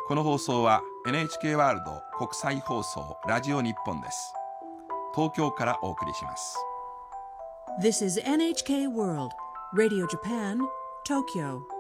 この放送は NHK ワールド国際放送ラジオ日本です。東京からお送りします。 This is NHK World Radio Japan, Tokyo.